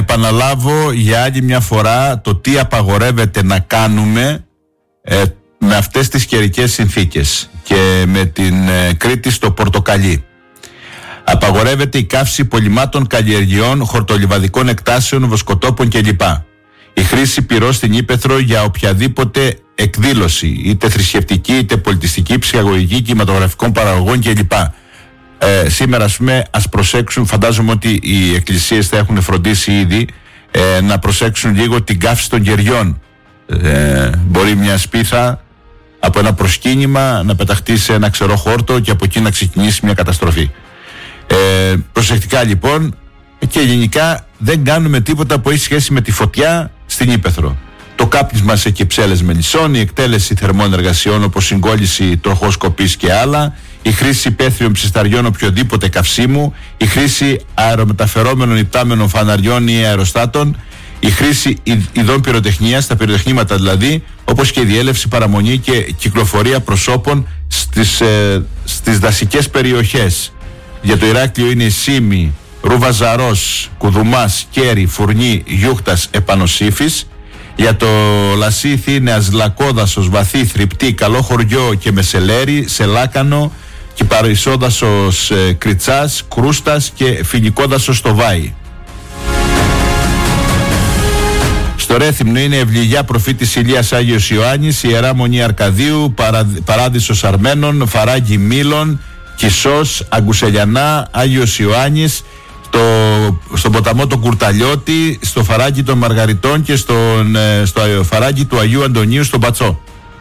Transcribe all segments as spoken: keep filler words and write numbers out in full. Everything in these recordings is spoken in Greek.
επαναλάβω για άλλη μια φορά το τι απαγορεύεται να κάνουμε ε, με αυτές τις καιρικές συνθήκες και με την ε, Κρήτη στο πορτοκαλί. Απαγορεύεται η καύση πολυμάτων καλλιεργειών, χορτολιβαδικών εκτάσεων, βοσκοτόπων κλπ. Η χρήση πυρός στην ύπαιθρο για οποιαδήποτε εκδήλωση, είτε θρησκευτική, είτε πολιτιστική, ψυχαγωγική, κινηματογραφικών παραγωγών κλπ. Ε, σήμερα, ας πούμε, ας προσέξουν, φαντάζομαι ότι οι εκκλησίες θα έχουν φροντίσει ήδη ε, να προσέξουν λίγο την καύση των κεριών. Ε, μπορεί μια σπίθα από ένα προσκύνημα να πεταχτεί σε ένα ξερό χόρτο και από εκεί να ξεκινήσει μια καταστροφή. Ε, προσεκτικά λοιπόν, και γενικά δεν κάνουμε τίποτα που έχει σχέση με τη φωτιά στην ύπαιθρο. Το κάπνισμα σε κυψέλες μελισσών, η εκτέλεση θερμών εργασιών όπως συγκόλληση τροχός κοπής και άλλα, η χρήση υπαίθριων ψισταριών οποιοδήποτε καυσίμου, η χρήση αερομεταφερόμενων υπτάμενων φαναριών ή αεροστάτων, η χρήση ειδών πυροτεχνίας, τα πυροτεχνήματα δηλαδή, όπως και η διέλευση, παραμονή και κυκλοφορία προσώπων στις, ε, στις δασικές περιοχές. Για το Ηράκλειο είναι η Σύμη, Ρούβα-Ζαρός, Κουδουμάς, Κέρι, Φουρνί, Γιούχτας, Επανοσύφης. Για το Λασίθι είναι Αζλακόδασος, Βαθύ, Θρυπτή, Καλό Χωριό και Μεσελέρι, Σελάκανο, Κυπαρισόδασος, ε, Κριτσάς, Κρούστας και Φιλικόδασος στο Βάι. Στο Ρέθυμνο είναι Ευληγιά, Προφήτης Ηλίας, Άγιος Ιωάννης, Ιερά Μονή Αρκαδίου, Παρα, Παράδεισος Αρμένων, Φαράγγι Μήλων, Κισός, Αγκουσελιανά, Άγιος Ιωάννης, στο, στον ποταμό τον Κουρταλιώτη, στο φαράγγι των Μαργαριτών και στον, στο φαράγγι του Αγίου Αντωνίου στον Πατσό.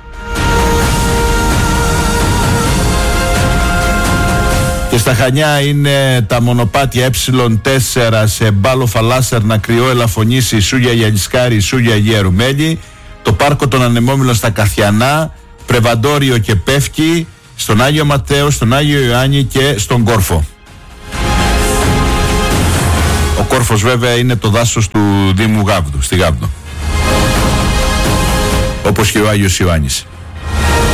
Και στα Χανιά είναι τα μονοπάτια ε τέσσερα σε Μπάλο Φαλάσσερνα, Κρυό, Ελαφωνήσι, Σούγια Γιαλισκάρη, Σούγια Αγία Ρουμέλη, το πάρκο των Ανεμόμυλων στα Καθιανά, Πρεβαντόριο και Πεύκη, στον Άγιο Ματέο, στον Άγιο Ιωάννη και στον Κόρφο. Ο Κόρφος βέβαια είναι το δάσος του Δήμου Γάβδου, στη Γάβδο, όπως και ο Άγιος Ιωάννης.